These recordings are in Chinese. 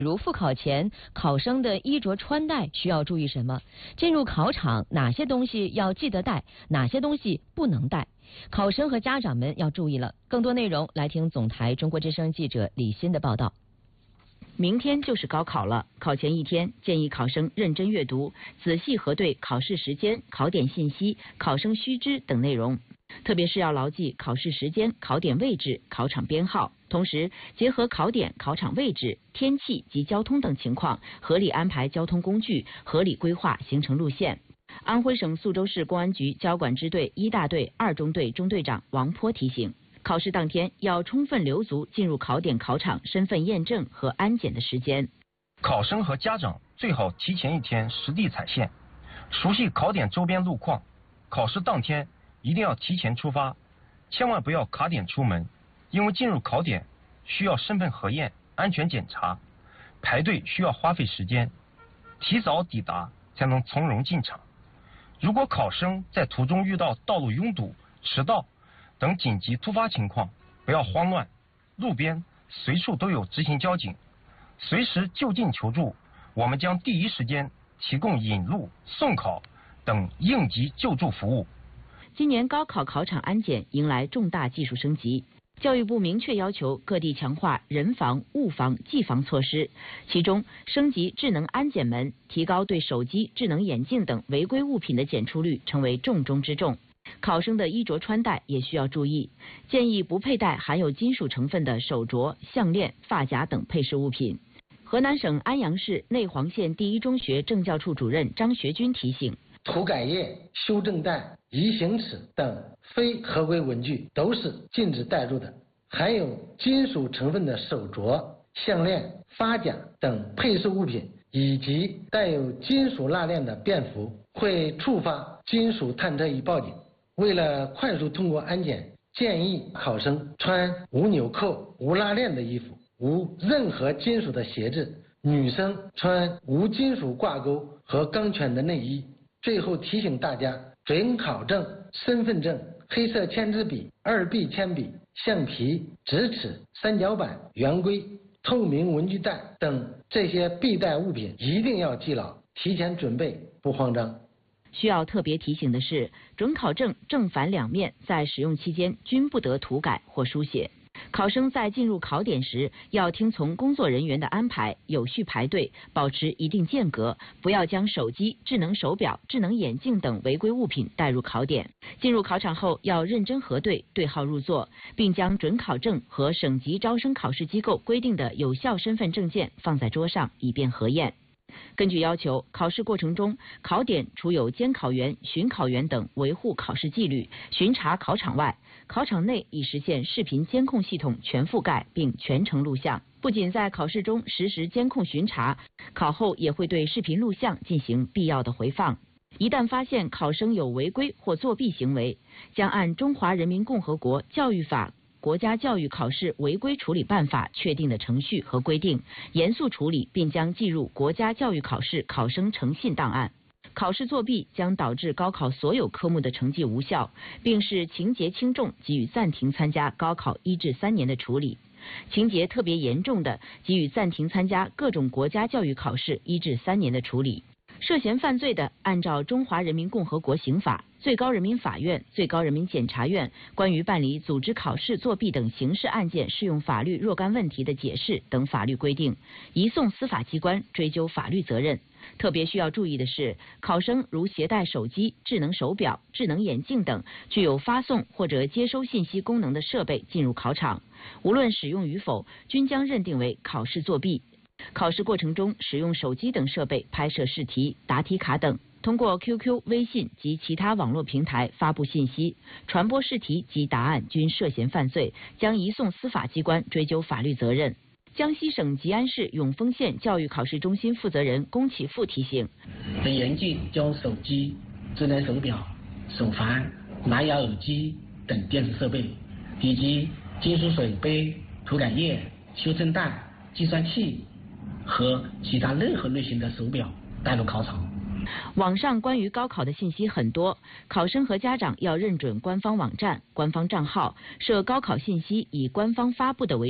如复考前，考生的衣着穿戴需要注意什么？进入考场哪些东西要记得带，哪些东西不能带？考生和家长们要注意了。更多内容来听总台中国之声记者李欣的报道。明天就是高考了，考前一天，建议考生认真阅读，仔细核对考试时间、考点信息、考生须知等内容，特别是要牢记考试时间、考点位置、考场编号，同时结合考点、考场位置、天气及交通等情况，合理安排交通工具，合理规划行程路线。安徽省宿州市公安局交管支队1大队2中队中队长王波提醒，考试当天要充分留足进入考点考场身份验证和安检的时间。 考生和家长最好提前1天实地踩线，熟悉考点周边路况。考试当天一定要提前出发，千万不要卡点出门，因为进入考点需要身份核验、安全检查，排队需要花费时间，提早抵达才能从容进场。如果考生在途中遇到道路拥堵、迟到等紧急突发情况，不要慌乱，路边随处都有执勤交警，随时就近求助，我们将第一时间提供引路、送考等应急救助服务。 今年高考考场安检迎来重大技术升级，教育部明确要求各地强化人防、物防、技防措施，其中升级智能安检门，提高对手机、智能眼镜等违规物品的检出率，成为重中之重。考生的衣着穿戴也需要注意，建议不佩戴含有金属成分的手镯、项链、发夹等配饰物品。河南省安阳市内黄县第一中学政教处主任张学军提醒， 涂改液、修正带、移行尺等非合规文具都是禁止带入的。含有金属成分的手镯、项链、发夹等配饰物品，以及带有金属蜡链的便服，会触发金属探测仪报警。为了快速通过安检，建议考生穿无纽扣、无拉链的衣服，无任何金属的鞋子，女生穿无金属挂钩和钢圈的内衣。最后提醒大家，准考证、身份证、黑色签字笔、2B 铅笔、橡皮、直尺、三角板、圆规、透明文具袋等这些必带物品一定要记牢，提前准备，不慌张。 需要特别提醒的是，准考证正反两面在使用期间均不得涂改或书写。考生在进入考点时，要听从工作人员的安排，有序排队，保持一定间隔，不要将手机、智能手表、智能眼镜等违规物品带入考点。进入考场后，要认真核对，对号入座，并将准考证和省级招生考试机构规定的有效身份证件放在桌上，以便核验。根据要求，考试过程中，考点除有监考员、巡考员等维护考试纪律、巡查考场外，考场内已实现视频监控系统全覆盖并全程录像。不仅在考试中实时监控巡查，考后也会对视频录像进行必要的回放。一旦发现考生有违规或作弊行为，将按《中华人民共和国教育法》国家教育考试违规处理办法确定的程序和规定，严肃处理，并将记入国家教育考试考生诚信档案。考试作弊将导致高考所有科目的成绩无效，并视情节轻重给予暂停参加高考1至3年的处理；情节特别严重的，给予暂停参加各种国家教育考试1至3年的处理。涉嫌犯罪的，按照《中华人民共和国刑法》、最高人民法院、最高人民检察院关于办理组织考试作弊等刑事案件适用法律若干问题的解释等法律规定，移送司法机关追究法律责任。特别需要注意的是，考生如携带手机、智能手表、智能眼镜等具有发送或者接收信息功能的设备进入考场，无论使用与否，均将认定为考试作弊。考试过程中使用手机等设备拍摄试题、答题卡等，通过 QQ、微信及其他网络平台发布信息、传播试题及答案均涉嫌犯罪，将移送司法机关追究法律责任。江西省吉安市永丰县教育考试中心负责人龚启富提醒， 严禁将手机、智能手表、手环、蓝牙耳机等电子设备，以及金属水杯、涂改液、修正带、计算器和其他任何类型的手表带入考场。 网上关于高考的信息很多，考生和家长要认准官方网站、官方账号，设高考信息以官方发布的为准。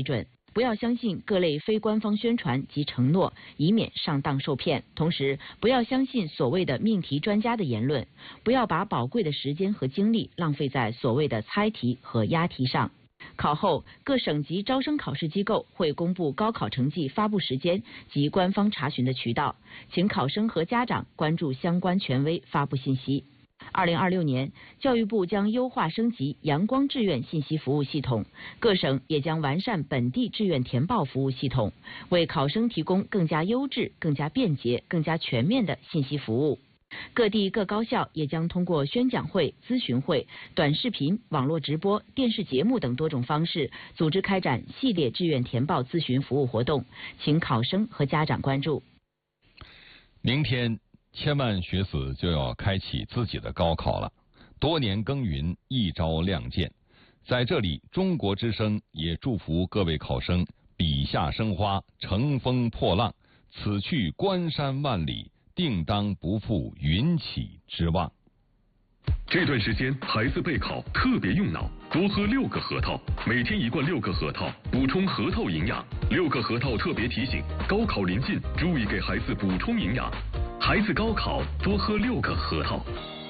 不要相信各类非官方宣传及承诺，以免上当受骗。同时，不要相信所谓的命题专家的言论，不要把宝贵的时间和精力浪费在所谓的猜题和押题上。考后，各省级招生考试机构会公布高考成绩发布时间及官方查询的渠道，请考生和家长关注相关权威发布信息。2026年，教育部将优化升级阳光志愿信息服务系统，各省也将完善本地志愿填报服务系统，为考生提供更加优质、更加便捷、更加全面的信息服务。各地各高校也将通过宣讲会、咨询会、短视频、网络直播、电视节目等多种方式，组织开展系列志愿填报咨询服务活动，请考生和家长关注。 明天，千万学子就要开启自己的高考了，多年耕耘一朝亮剑。在这里，中国之声也祝福各位考生笔下生花，乘风破浪，此去关山万里，定当不负云起之望。 这段时间孩子备考特别用脑，多喝6个核桃，每天1罐6个核桃，补充核桃营养。6个核桃特别提醒：高考临近，注意给孩子补充营养。孩子高考多喝6个核桃。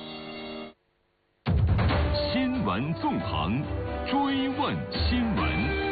新闻纵横，追问新闻。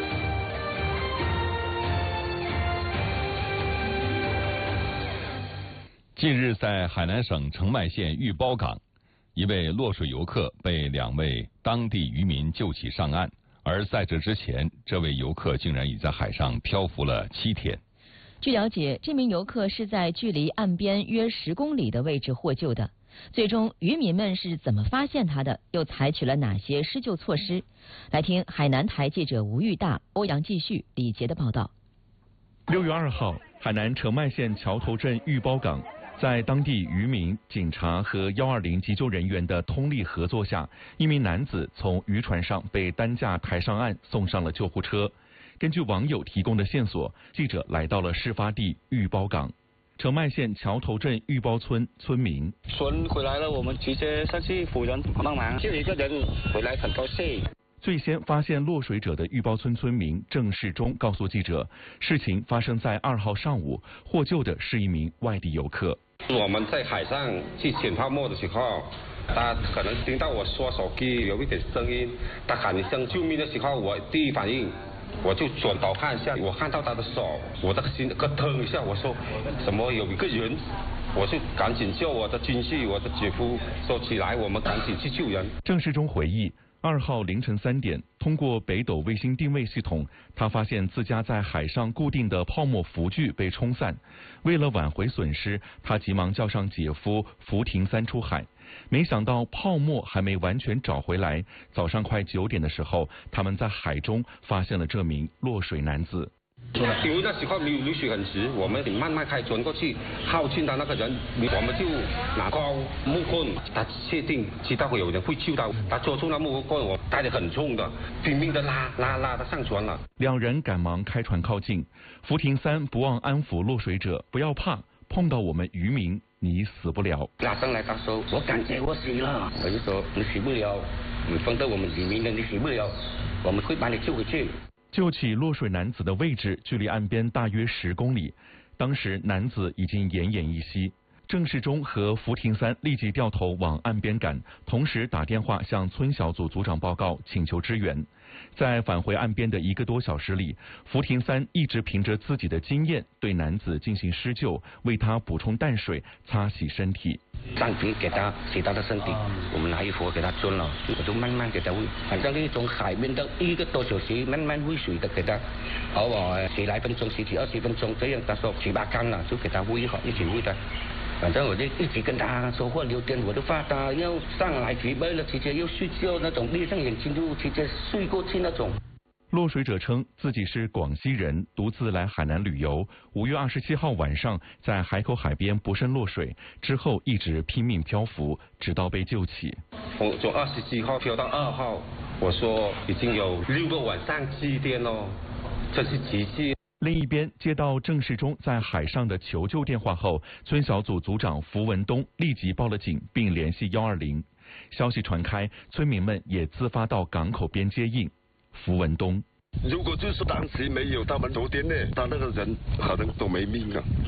近日，在海南省澄迈县玉包港，一位落水游客被2位当地渔民救起上岸，而在这之前，这位游客竟然已在海上漂浮了7天。 据了解，这名游客是在距离岸边约10公里的位置获救的。最终，渔民们是怎么发现他的，又采取了哪些施救措施？来听海南台记者吴玉大、欧阳继续、李杰的报道。 6月2号，海南澄迈县桥头镇玉包港，在当地渔民、警察和120急救人员的通力合作下，一名男子从渔船上被担架抬上岸，送上了救护车。根据网友提供的线索，记者来到了事发地玉包港。澄迈县桥头镇玉包村村民： 船回来了，我们直接上去扶人帮忙，就一个人回来很高兴。 最先发现落水者的玉包村村民郑世忠告诉记者，事情发生在2号上午，获救的是一名外地游客。 我们在海上去捡泡沫的时候，他可能听到我刷手机有一点声音，他喊一声救命的时候，我第一反应我就转头看一下，我看到他的手，我的心咯噔一下，我说怎么有一个人？我就赶紧叫我的亲戚、我的姐夫说起来，我们赶紧去救人。 郑世忠回忆，2号凌晨3点，通过北斗卫星定位系统，他发现自家在海上固定的泡沫浮具被冲散。为了挽回损失，他急忙叫上姐夫福廷3出海。没想到泡沫还没完全找回来，早上快9点的时候，他们在海中发现了这名落水男子。 因为那时候没有流水很直，我们得慢慢开船过去靠近他那个人，我们就拿高木棍，他确定知道会有人会救他，他捉住那木棍，我带得很重的，拼命的拉他上船了。 2人赶忙开船靠近，福廷3不忘安抚落水者，不要怕，碰到我们渔民你死不了。 拉上来他说，我感觉我死了，我就说你死不了，你碰到我们渔民的你死不了，我们会把你救回去。 救起落水男子的位置距离岸边大约10公里，当时男子已经奄奄一息。郑世忠和福廷3立即掉头往岸边赶，同时打电话向村小组组长报告，请求支援。在返回岸边的1个多小时里，福廷3一直凭着自己的经验对男子进行施救，为他补充淡水，擦洗身体。 上去给他洗他的身体，我们拿衣服给他穿了，我就慢慢给他喂，反正从海边到1个多小时，慢慢喂水的给他，偶尔10来分钟、10几20分钟，这样他说7、8干了，就给他喂好，一起喂他。反正我就一直跟他说话聊天，我都怕他要上来疲惫了，直接又睡觉那种，闭上眼睛就直接睡过去那种。 落水者称自己是广西人，独自来海南旅游。5月27号晚上在海口海边不慎落水，之后一直拼命漂浮，直到被救起。 我从27号漂到2号，我说已经有6个晚上7天了，这是奇迹。 另一边，接到郑世忠在海上的求救电话后，村小组组长符文东立即报了警，并联系120。消息传开，村民们也自发到港口边接应。符文东： 如果就是当时没有他们昨天呢，他那个人可能都没命了。